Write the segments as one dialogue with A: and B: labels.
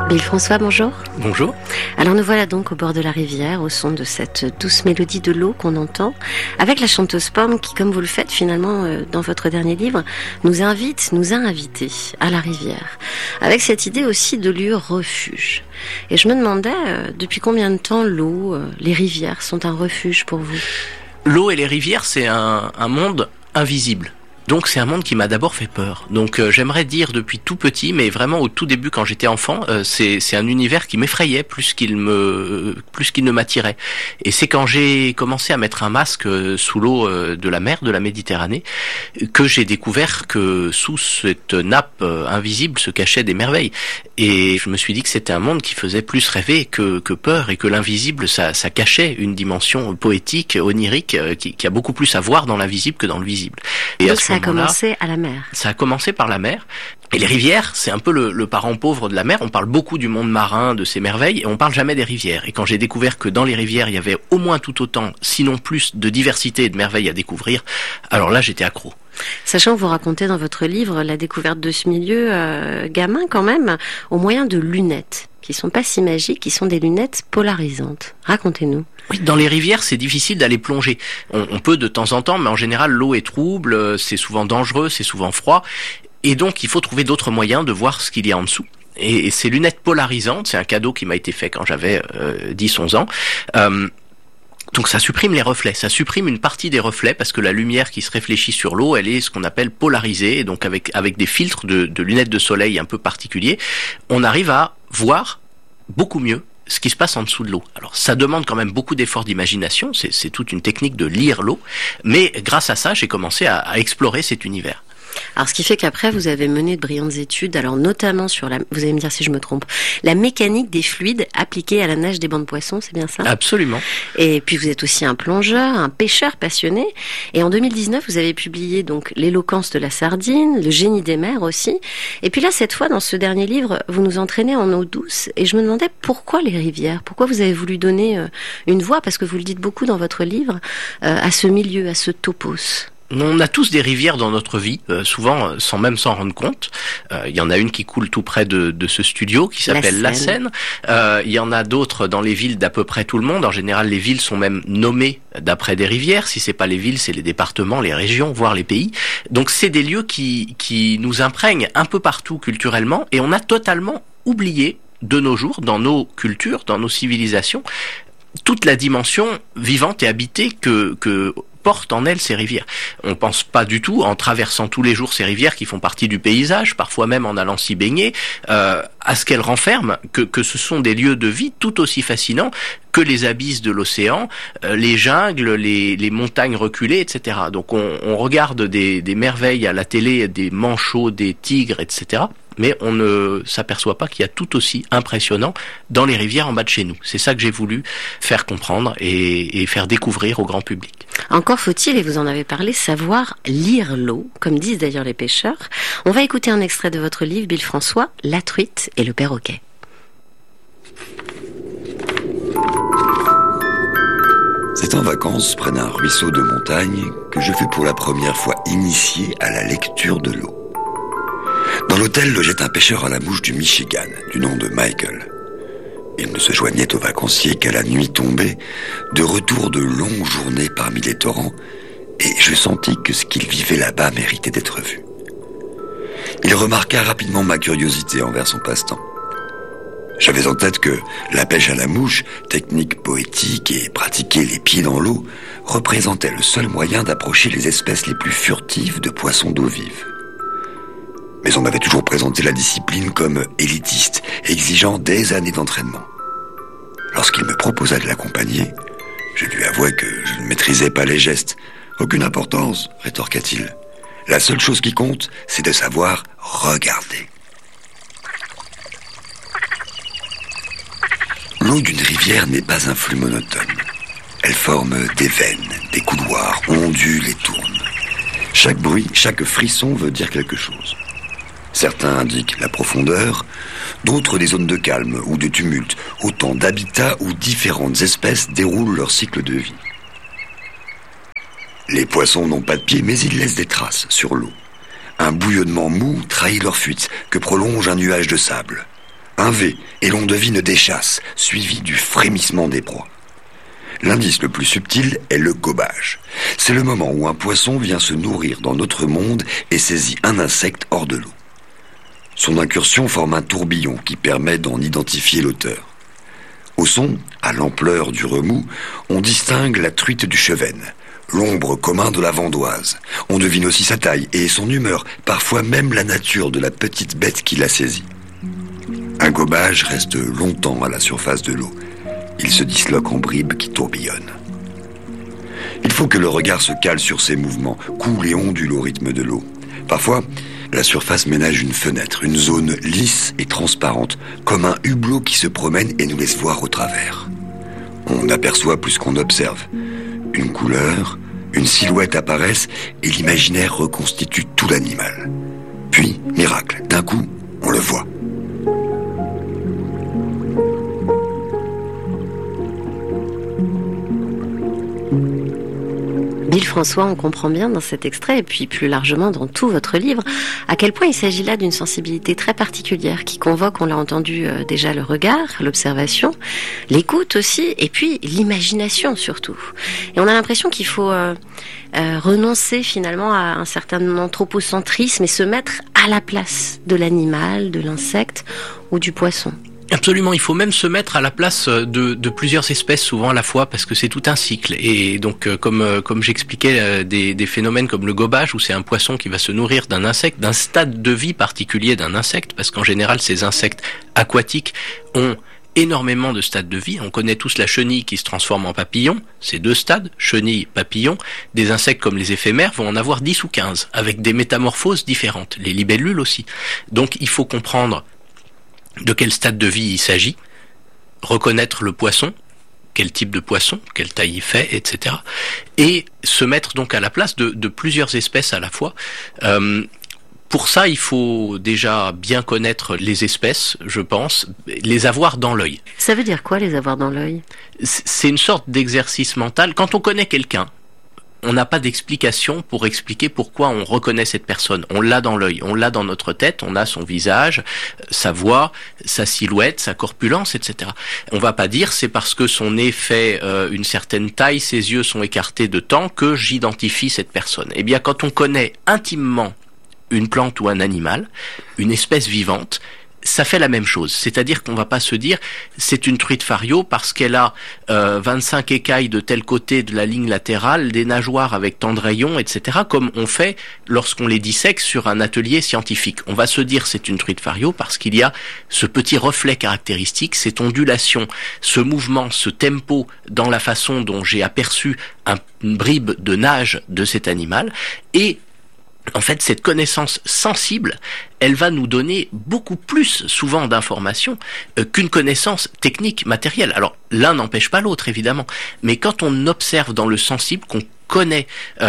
A: Bill François, bonjour.
B: Bonjour.
A: Alors nous voilà donc au bord de la rivière, au son de cette douce mélodie de l'eau qu'on entend, avec la chanteuse Pomme qui, comme vous le faites finalement dans votre dernier livre, nous a invités à la rivière, avec cette idée aussi de lieu refuge. Et je me demandais, depuis combien de temps l'eau, les rivières sont un refuge pour vous ?
B: L'eau et les rivières, c'est un monde invisible. Donc c'est un monde qui m'a d'abord fait peur. Donc j'aimerais dire depuis tout petit, mais vraiment au tout début quand j'étais enfant, c'est un univers qui m'effrayait plus qu'il ne m'attirait. Et c'est quand j'ai commencé à mettre un masque sous l'eau de la mer, de la Méditerranée, que j'ai découvert que sous cette nappe invisible se cachaient des merveilles. Et je me suis dit que c'était un monde qui faisait plus rêver que peur, et que l'invisible ça cachait une dimension poétique, onirique, qui a beaucoup plus à voir dans l'invisible que dans le visible. Et
A: donc ça a commencé à la mer.
B: Ça a commencé par la mer. Et les rivières, c'est un peu le parent pauvre de la mer. On parle beaucoup du monde marin, de ses merveilles, et on parle jamais des rivières. Et quand j'ai découvert que dans les rivières, il y avait au moins tout autant, sinon plus, de diversité et de merveilles à découvrir, alors là, j'étais accro.
A: Sachant que vous racontez dans votre livre la découverte de ce milieu gamin quand même, au moyen de lunettes, qui sont pas si magiques, qui sont des lunettes polarisantes. Racontez-nous.
B: Oui, dans les rivières, c'est difficile d'aller plonger. On peut de temps en temps, mais en général, l'eau est trouble, c'est souvent dangereux, c'est souvent froid. Et donc, il faut trouver d'autres moyens de voir ce qu'il y a en dessous. Et ces lunettes polarisantes, c'est un cadeau qui m'a été fait quand j'avais 10-11 ans. Donc ça supprime les reflets, ça supprime une partie des reflets, parce que la lumière qui se réfléchit sur l'eau, elle est ce qu'on appelle polarisée, et donc avec des filtres de lunettes de soleil un peu particuliers, on arrive à voir beaucoup mieux ce qui se passe en dessous de l'eau. Alors ça demande quand même beaucoup d'efforts d'imagination, c'est toute une technique de lire l'eau, mais grâce à ça, j'ai commencé à explorer cet univers.
A: Alors, ce qui fait qu'après, vous avez mené de brillantes études, alors notamment sur vous allez me dire si je me trompe, la mécanique des fluides appliquée à la nage des bancs de poissons, c'est bien ça ?
B: Absolument.
A: Et puis, vous êtes aussi un plongeur, un pêcheur passionné. Et en 2019, vous avez publié donc L'éloquence de la sardine, Le génie des mers aussi. Et puis là, cette fois, dans ce dernier livre, vous nous entraînez en eau douce. Et je me demandais pourquoi les rivières ? Pourquoi vous avez voulu donner une voix, parce que vous le dites beaucoup dans votre livre, à ce milieu, à ce topos ?
B: On a tous des rivières dans notre vie, souvent sans même s'en rendre compte. Il y en a une qui coule tout près de ce studio, qui s'appelle la Seine. Il y en a d'autres dans les villes d'à peu près tout le monde. En général, les villes sont même nommées d'après des rivières. Si c'est pas les villes, c'est les départements, les régions, voire les pays. Donc c'est des lieux qui nous imprègnent un peu partout culturellement, et on a totalement oublié de nos jours, dans nos cultures, dans nos civilisations, toute la dimension vivante et habitée que portent en elles ces rivières. On pense pas du tout, en traversant tous les jours ces rivières qui font partie du paysage, parfois même en allant s'y baigner, à ce qu'elles renferment, que ce sont des lieux de vie tout aussi fascinants que les abysses de l'océan, les jungles, les montagnes reculées, etc. Donc on regarde des merveilles à la télé, des manchots, des tigres, etc., mais on ne s'aperçoit pas qu'il y a tout aussi impressionnant dans les rivières en bas de chez nous. C'est ça que j'ai voulu faire comprendre et faire découvrir au grand public.
A: Encore faut-il, et vous en avez parlé, savoir lire l'eau, comme disent d'ailleurs les pêcheurs. On va écouter un extrait de votre livre, Bill François, La truite et le perroquet.
C: C'est en vacances, près d'un ruisseau de montagne, que je fus pour la première fois initié à la lecture de l'eau. Dans l'hôtel logeait un pêcheur à la mouche du Michigan, du nom de Michael. Il ne se joignait aux vacanciers qu'à la nuit tombée, de retour de longues journées parmi les torrents, et je sentis que ce qu'il vivait là-bas méritait d'être vu. Il remarqua rapidement ma curiosité envers son passe-temps. J'avais en tête que la pêche à la mouche, technique poétique et pratiquée les pieds dans l'eau, représentait le seul moyen d'approcher les espèces les plus furtives de poissons d'eau vive. Mais on m'avait toujours présenté la discipline comme élitiste, exigeant des années d'entraînement. Lorsqu'il me proposa de l'accompagner, je lui avouai que je ne maîtrisais pas les gestes. « Aucune importance, rétorqua-t-il. La seule chose qui compte, c'est de savoir regarder. » L'eau d'une rivière n'est pas un flux monotone. Elle forme des veines, des couloirs, ondule et tourne. Chaque bruit, chaque frisson veut dire quelque chose. Certains indiquent la profondeur, d'autres des zones de calme ou de tumulte, autant d'habitats où différentes espèces déroulent leur cycle de vie. Les poissons n'ont pas de pieds, mais ils laissent des traces sur l'eau. Un bouillonnement mou trahit leur fuite, que prolonge un nuage de sable. un V, et l'on devine des chasses, suivi du frémissement des proies. L'indice le plus subtil est le gobage. C'est le moment où un poisson vient se nourrir dans notre monde et saisit un insecte hors de l'eau. Son incursion forme un tourbillon qui permet d'en identifier l'auteur. Au son, à l'ampleur du remous, on distingue la truite du Chevesne, l'ombre commun de la Vendoise. On devine aussi sa taille et son humeur, parfois même la nature de la petite bête qui l'a saisie. Un gobage reste longtemps à la surface de l'eau. Il se disloque en bribes qui tourbillonnent. Il faut que le regard se cale sur ces mouvements, coule et ondule au rythme de l'eau. Parfois, la surface ménage une fenêtre, une zone lisse et transparente, comme un hublot qui se promène et nous laisse voir au travers. On aperçoit plus qu'on observe. Une couleur, une silhouette apparaissent et l'imaginaire reconstitue tout l'animal. Puis, miracle, d'un coup, on le voit.
A: Bill François, on comprend bien dans cet extrait, et puis plus largement dans tout votre livre, à quel point il s'agit là d'une sensibilité très particulière qui convoque, on l'a entendu déjà, le regard, l'observation, l'écoute aussi, et puis l'imagination surtout. Et on a l'impression qu'il faut renoncer finalement à un certain anthropocentrisme et se mettre à la place de l'animal, de l'insecte ou du poisson.
B: Absolument, il faut même se mettre à la place de plusieurs espèces souvent à la fois parce que c'est tout un cycle. Et donc comme j'expliquais des phénomènes comme le gobage où c'est un poisson qui va se nourrir d'un insecte, d'un stade de vie particulier d'un insecte, parce qu'en général ces insectes aquatiques ont énormément de stades de vie. On connaît tous la chenille qui se transforme en papillon, c'est 2 stades, chenille, papillon. Des insectes comme les éphémères vont en avoir 10 ou 15 avec des métamorphoses différentes, les libellules aussi. Donc il faut comprendre de quel stade de vie il s'agit, reconnaître le poisson, quel type de poisson, quelle taille il fait, etc. Et se mettre donc à la place de plusieurs espèces à la fois. Pour ça, il faut déjà bien connaître les espèces, je pense, les avoir dans l'œil.
A: Ça veut dire quoi, les avoir dans l'œil ?
B: C'est une sorte d'exercice mental. Quand on connaît quelqu'un, on n'a pas d'explication pour expliquer pourquoi on reconnaît cette personne. On l'a dans l'œil, on l'a dans notre tête, on a son visage, sa voix, sa silhouette, sa corpulence, etc. On va pas dire c'est parce que son nez fait une certaine taille, ses yeux sont écartés de temps que j'identifie cette personne. Eh bien, quand on connaît intimement une plante ou un animal, une espèce vivante, ça fait la même chose. C'est-à-dire qu'on va pas se dire c'est une truite fario parce qu'elle a 25 écailles de tel côté de la ligne latérale, des nageoires avec tant de rayons, etc. comme on fait lorsqu'on les dissèque sur un atelier scientifique. On va se dire c'est une truite fario parce qu'il y a ce petit reflet caractéristique, cette ondulation, ce mouvement, ce tempo dans la façon dont j'ai aperçu une bribe de nage de cet animal. Et en fait, cette connaissance sensible, elle va nous donner beaucoup plus souvent d'informations qu'une connaissance technique, matérielle. Alors, l'un n'empêche pas l'autre, évidemment. Mais quand on observe dans le sensible, qu'on connaît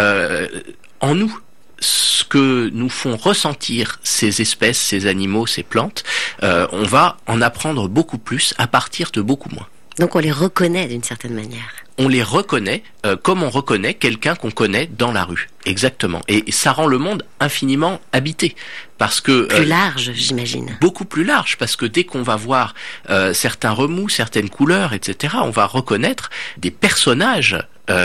B: en nous ce que nous font ressentir ces espèces, ces animaux, ces plantes, on va en apprendre beaucoup plus à partir de beaucoup moins.
A: Donc on les reconnaît d'une certaine manière.
B: On les reconnaît comme on reconnaît quelqu'un qu'on connaît dans la rue. Exactement. Et ça rend le monde infiniment habité. Parce que
A: plus large, j'imagine.
B: Beaucoup plus large, parce que dès qu'on va voir certains remous, certaines couleurs, etc., on va reconnaître des personnages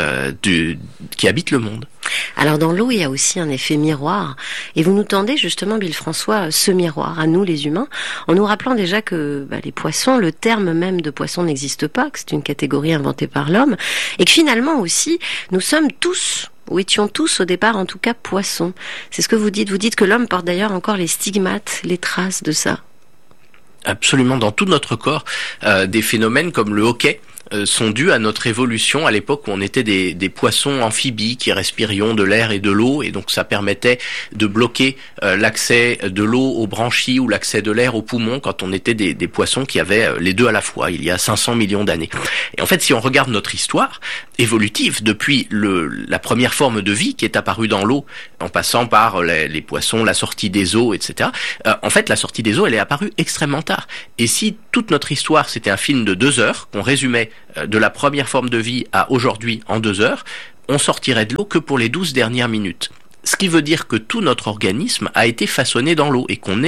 B: qui habitent le monde.
A: Alors dans l'eau, il y a aussi un effet miroir. Et vous nous tendez justement, Bill François, ce miroir à nous les humains, en nous rappelant déjà que les poissons, le terme même de poisson n'existe pas, que c'est une catégorie inventée par l'homme, et que finalement aussi, nous sommes tous, ou étions tous au départ en tout cas poissons. C'est ce que vous dites. Vous dites que l'homme porte d'ailleurs encore les stigmates, les traces de ça.
B: Absolument, dans tout notre corps, des phénomènes comme le hoquet sont dus à notre évolution à l'époque où on était des poissons amphibies qui respirions de l'air et de l'eau, et donc ça permettait de bloquer l'accès de l'eau aux branchies ou l'accès de l'air aux poumons quand on était des poissons qui avaient les deux à la fois, il y a 500 millions d'années. Et en fait, si on regarde notre histoire évolutive depuis la première forme de vie qui est apparue dans l'eau, en passant par les poissons, la sortie des eaux, etc., en fait, la sortie des eaux, elle est apparue extrêmement tard. Et si toute notre histoire, c'était un film de 2 heures, qu'on résumait de la première forme de vie à aujourd'hui en 2 heures, on sortirait de l'eau que pour les 12 dernières minutes. Ce qui veut dire que tout notre organisme a été façonné dans l'eau et qu'on est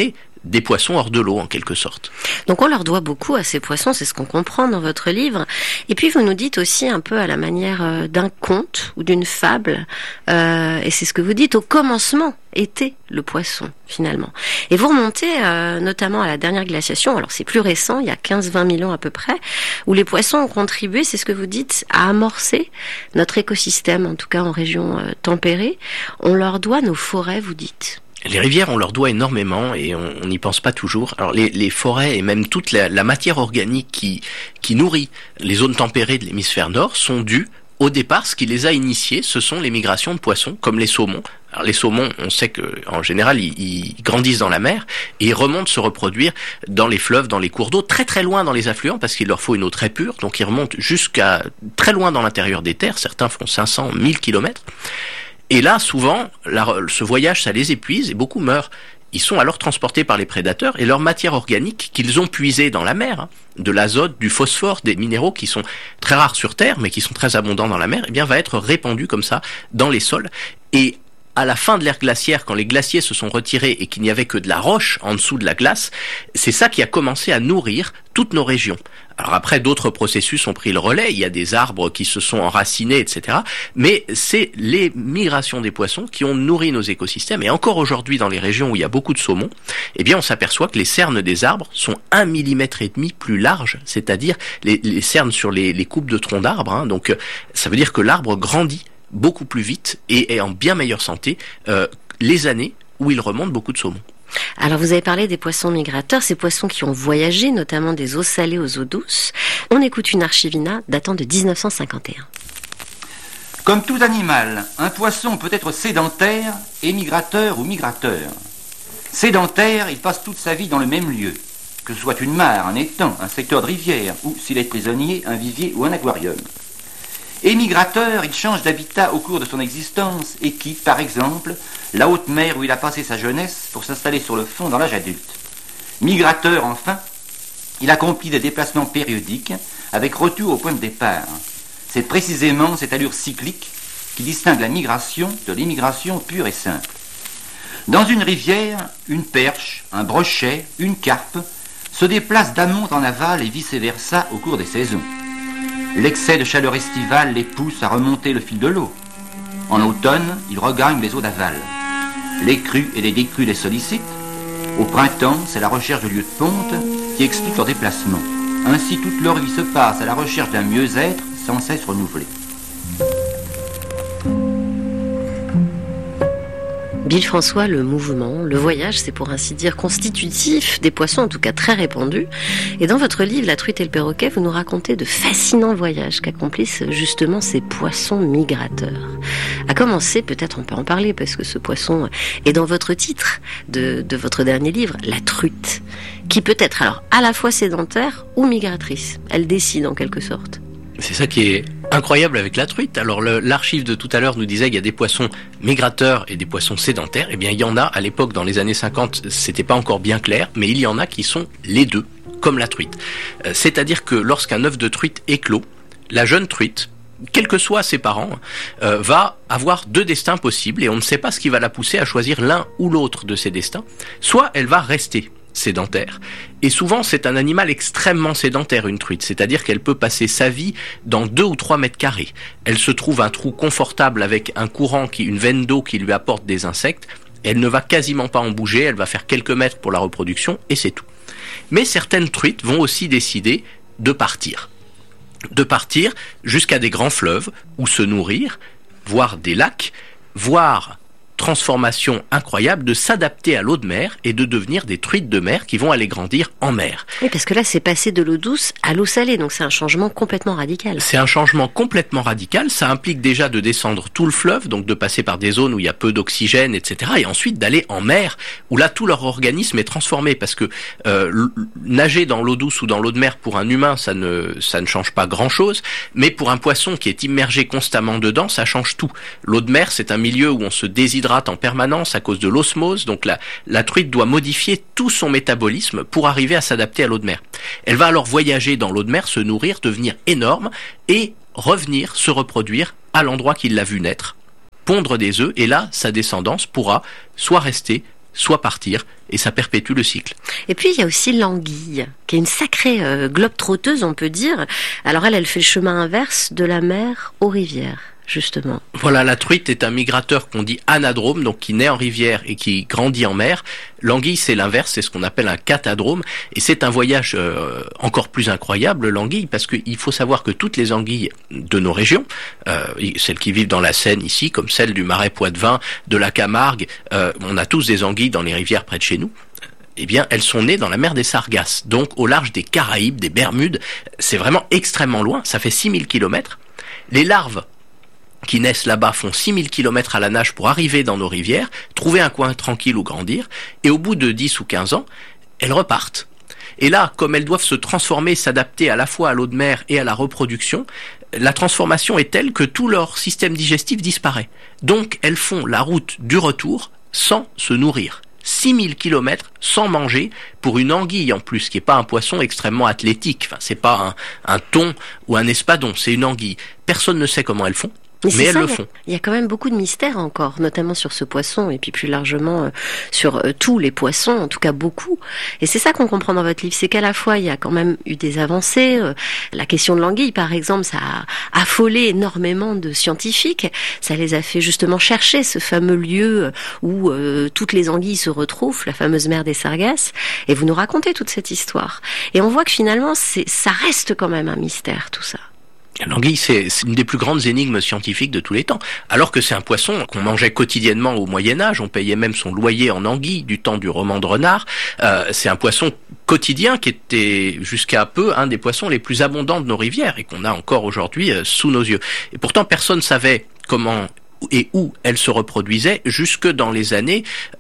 B: des poissons hors de l'eau en quelque sorte.
A: Donc on leur doit beaucoup à ces poissons, c'est ce qu'on comprend dans votre livre. Et puis vous nous dites aussi un peu à la manière d'un conte ou d'une fable, et c'est ce que vous dites, au commencement était le poisson finalement. Et vous remontez notamment à la dernière glaciation, alors c'est plus récent, il y a 15-20 000 ans à peu près, où les poissons ont contribué, c'est ce que vous dites, à amorcer notre écosystème, en tout cas en région tempérée. On leur doit nos forêts, vous dites.
B: Les rivières, on leur doit énormément et on n'y pense pas toujours. Alors les forêts et même toute la matière organique qui nourrit les zones tempérées de l'hémisphère nord sont dues au départ, ce qui les a initiés, ce sont les migrations de poissons, comme les saumons. Alors les saumons, on sait que en général, ils grandissent dans la mer et ils remontent se reproduire dans les fleuves, dans les cours d'eau, très très loin dans les affluents, parce qu'il leur faut une eau très pure. Donc ils remontent jusqu'à très loin dans l'intérieur des terres. Certains font 500, 1000 kilomètres. Et là, souvent, ce voyage, ça les épuise et beaucoup meurent. Ils sont alors transportés par les prédateurs et leur matière organique qu'ils ont puisée dans la mer, de l'azote, du phosphore, des minéraux qui sont très rares sur Terre mais qui sont très abondants dans la mer, eh bien va être répandue comme ça dans les sols. Et à la fin de l'ère glaciaire, quand les glaciers se sont retirés et qu'il n'y avait que de la roche en dessous de la glace, c'est ça qui a commencé à nourrir toutes nos régions. Alors après, d'autres processus ont pris le relais, il y a des arbres qui se sont enracinés, etc. Mais c'est les migrations des poissons qui ont nourri nos écosystèmes. Et encore aujourd'hui, dans les régions où il y a beaucoup de saumons, eh bien on s'aperçoit que les cernes des arbres sont 1,5 mm plus larges, c'est-à-dire les cernes sur les coupes de troncs d'arbres. Hein. Donc ça veut dire que l'arbre grandit beaucoup plus vite et est en bien meilleure santé les années où il remonte beaucoup de saumons.
A: Alors vous avez parlé des poissons migrateurs, ces poissons qui ont voyagé, notamment des eaux salées aux eaux douces. On écoute une archivina datant de 1951.
D: Comme tout animal, un poisson peut être sédentaire et migrateur ou migrateur. Sédentaire, il passe toute sa vie dans le même lieu, que ce soit une mare, un étang, un secteur de rivière, ou, s'il est prisonnier, un vivier ou un aquarium. Et migrateur, il change d'habitat au cours de son existence et quitte, par exemple, la haute mer où il a passé sa jeunesse pour s'installer sur le fond dans l'âge adulte. Migrateur, enfin, il accomplit des déplacements périodiques avec retour au point de départ. C'est précisément cette allure cyclique qui distingue la migration de l'émigration pure et simple. Dans une rivière, une perche, un brochet, une carpe se déplacent d'amont en aval et vice-versa au cours des saisons. L'excès de chaleur estivale les pousse à remonter le fil de l'eau. En automne, ils regagnent les eaux d'aval. Les crues et les décrues les sollicitent. Au printemps, c'est la recherche de lieux de ponte qui explique leur déplacement. Ainsi, toute leur vie se passe à la recherche d'un mieux-être sans cesse renouvelé.
A: Bill François, le mouvement, le voyage, c'est pour ainsi dire constitutif des poissons, en tout cas très répandus. Et dans votre livre, La truite et le perroquet, vous nous racontez de fascinants voyages qu'accomplissent justement ces poissons migrateurs. À commencer, peut-être on peut en parler, parce que ce poisson est dans votre titre de votre dernier livre, La truite, qui peut être alors à la fois sédentaire ou migratrice. Elle décide en quelque sorte.
B: C'est ça qui est incroyable avec la truite. Alors l'archive de tout à l'heure nous disait qu'il y a des poissons migrateurs et des poissons sédentaires. Eh bien il y en a, à l'époque dans les années 50, c'était pas encore bien clair, mais il y en a qui sont les deux, comme la truite. C'est-à-dire que lorsqu'un œuf de truite éclot, la jeune truite, quels que soient ses parents, va avoir deux destins possibles et on ne sait pas ce qui va la pousser à choisir l'un ou l'autre de ces destins. Soit elle va rester sédentaire. Et souvent, c'est un animal extrêmement sédentaire, une truite. C'est-à-dire qu'elle peut passer sa vie dans 2 ou 3 mètres carrés. Elle se trouve un trou confortable avec un courant, une veine d'eau qui lui apporte des insectes. Elle ne va quasiment pas en bouger. Elle va faire quelques mètres pour la reproduction et c'est tout. Mais certaines truites vont aussi décider de partir. De partir jusqu'à des grands fleuves où se nourrir, voire des lacs, voire transformation incroyable de s'adapter à l'eau de mer et de devenir des truites de mer qui vont aller grandir en mer.
A: Oui, parce que là, c'est passé de l'eau douce à l'eau salée, donc c'est un changement complètement radical.
B: C'est un changement complètement radical, ça implique déjà de descendre tout le fleuve, donc de passer par des zones où il y a peu d'oxygène, etc., et ensuite d'aller en mer, où là, tout leur organisme est transformé, parce que nager dans l'eau douce ou dans l'eau de mer, pour un humain, ça ne change pas grand-chose, mais pour un poisson qui est immergé constamment dedans, ça change tout. L'eau de mer, c'est un milieu où on se déshydrate en permanence à cause de l'osmose, donc la truite doit modifier tout son métabolisme pour arriver à s'adapter à l'eau de mer. Elle va alors voyager dans l'eau de mer, se nourrir, devenir énorme et revenir se reproduire à l'endroit qu'il l'a vu naître, pondre des œufs et là, sa descendance pourra soit rester, soit partir, et ça perpétue le cycle.
A: Et puis il y a aussi l'anguille, qui est une sacrée globe-trotteuse, on peut dire. Alors elle fait le chemin inverse de la mer aux rivières, justement.
B: Voilà, la truite est un migrateur qu'on dit anadrome, donc qui naît en rivière et qui grandit en mer. L'anguille, c'est l'inverse, c'est ce qu'on appelle un catadrome, et c'est un voyage encore plus incroyable, l'anguille, parce qu'il faut savoir que toutes les anguilles de nos régions, celles qui vivent dans la Seine ici, comme celles du Marais Poitevin, de la Camargue, on a tous des anguilles dans les rivières près de chez nous. Eh bien, elles sont nées dans la mer des Sargasses, donc au large des Caraïbes, des Bermudes. C'est vraiment extrêmement loin, ça fait 6000 kilomètres. Les larves qui naissent là-bas font 6000 kilomètres à la nage pour arriver dans nos rivières, trouver un coin tranquille où grandir, et au bout de 10 ou 15 ans, elles repartent. Et là, comme elles doivent se transformer, s'adapter à la fois à l'eau de mer et à la reproduction, la transformation est telle que tout leur système digestif disparaît. Donc, elles font la route du retour sans se nourrir. 6000 kilomètres sans manger pour une anguille en plus, qui est pas un poisson extrêmement athlétique. Enfin, c'est pas un thon ou un espadon, c'est une anguille. Personne ne sait comment elles font. Mais elles le font.
A: Il y a quand même beaucoup de mystères encore, notamment sur ce poisson et puis plus largement sur tous les poissons, en tout cas beaucoup. Et c'est ça qu'on comprend dans votre livre, c'est qu'à la fois il y a quand même eu des avancées. La question de l'anguille, par exemple, ça a affolé énormément de scientifiques. Ça les a fait justement chercher ce fameux lieu où toutes les anguilles se retrouvent, la fameuse mer des Sargasses. Et vous nous racontez toute cette histoire. Et on voit que finalement, ça reste quand même un mystère, tout ça.
B: L'anguille, c'est une des plus grandes énigmes scientifiques de tous les temps. Alors que c'est un poisson qu'on mangeait quotidiennement au Moyen-Âge, on payait même son loyer en anguille du temps du roman de Renard. C'est un poisson quotidien qui était jusqu'à peu un des poissons les plus abondants de nos rivières et qu'on a encore aujourd'hui sous nos yeux. Et pourtant, personne ne savait comment et où elle se reproduisait jusque dans les années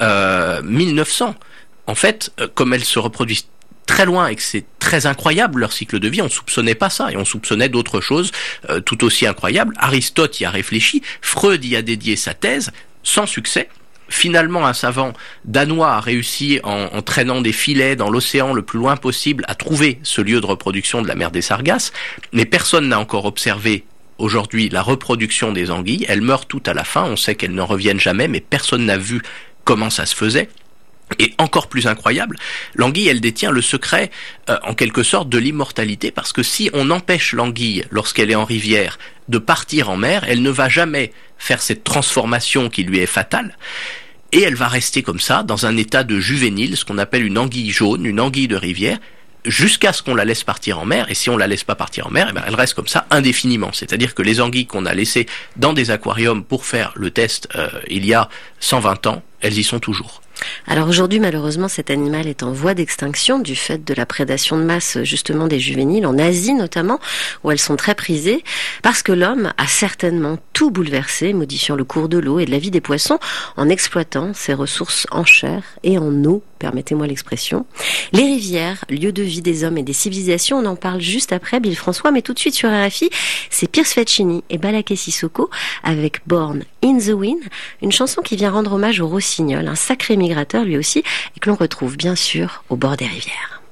B: 1900. En fait, comme elles se reproduisent très loin et que c'est très incroyable leur cycle de vie, on soupçonnait pas ça et on soupçonnait d'autres choses tout aussi incroyables. Aristote y a réfléchi, Freud y a dédié sa thèse, sans succès. Finalement, un savant danois a réussi, en traînant des filets dans l'océan le plus loin possible, à trouver ce lieu de reproduction de la mer des Sargasses, mais personne n'a encore observé aujourd'hui la reproduction des anguilles. Elles meurent toutes à la fin, on sait qu'elles ne reviennent jamais, mais personne n'a vu comment ça se faisait. Et encore plus incroyable, l'anguille, elle détient le secret, en quelque sorte, de l'immortalité, parce que si on empêche l'anguille, lorsqu'elle est en rivière, de partir en mer, elle ne va jamais faire cette transformation qui lui est fatale, et elle va rester comme ça, dans un état de juvénile, ce qu'on appelle une anguille jaune, une anguille de rivière, jusqu'à ce qu'on la laisse partir en mer, et si on la laisse pas partir en mer, elle reste comme ça indéfiniment. C'est-à-dire que les anguilles qu'on a laissées dans des aquariums pour faire le test il y a 120 ans, elles y sont toujours.
A: Alors aujourd'hui, malheureusement, cet animal est en voie d'extinction du fait de la prédation de masse, justement, des juvéniles, en Asie notamment, où elles sont très prisées, parce que l'homme a certainement tout bouleversé, modifiant le cours de l'eau et de la vie des poissons, en exploitant ses ressources en chair et en eau, permettez-moi l'expression. Les rivières, lieu de vie des hommes et des civilisations, on en parle juste après, Bill François, mais tout de suite sur RFI, c'est Piers Faccini et Balaké Sissoko avec Born in the Wind, une chanson qui vient rendre hommage au rossignol, un sacré migrateur lui aussi, et que l'on retrouve bien sûr au bord des rivières.